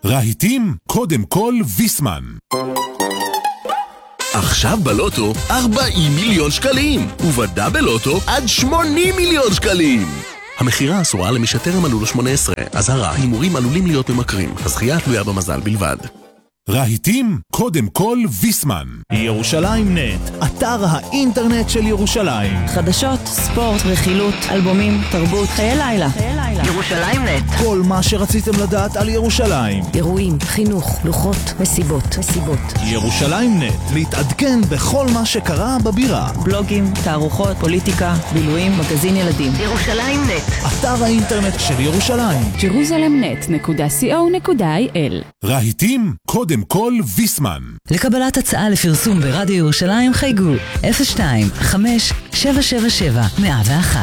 רהיטים, קודם כל ויסמן. עכשיו בלוטו 40 מיליון שקלים, ובדאבל לוטו עד 80 מיליון שקלים. המחירה אסורה למי שטרם מלאו לו 18. אזהרה, הימורים עלולים להיות ממכרים. הזכייה תלויה במזל בלבד. רהיטים, קודם כל ויסמן. ירושלים נט, אתר האינטרנט של ירושלים. חדשות, ספורט, רכילות, אלבומים, תרבות, חיי לילה. ירושלים נט. כל מה שרציתם לדעת על ירושלים. אירועים, חינוך, לוחות, מסיבות. ירושלים נט, להתעדכן בכל מה שקרה בבירה. בלוגים, תערוכות, פוליטיקה, בילויים, מגזין ילדים. ירושלים נט. אתר האינטרנט של ירושלים. jerusalemnet.co.il. רהיטים, קודם כל ויסמן. לקבלת הצעה לפרסום ברדיו ירושלים חייגו 02-5-777-101.